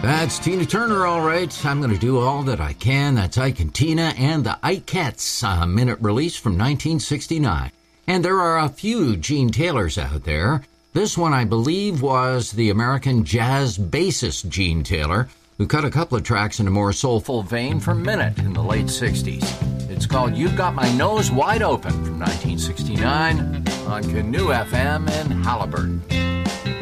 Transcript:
That's Tina Turner, all right. I'm going to do all that I can. That's Ike and Tina and the Ikeettes, minute release from 1969. And there are a few Gene Taylors out there. This one, I believe, was the American jazz bassist Gene Taylor, who cut a couple of tracks in a more soulful vein for Minute in the late 60s. It's called You've Got My Nose Wide Open from 1969 on Canoe FM in Halliburton.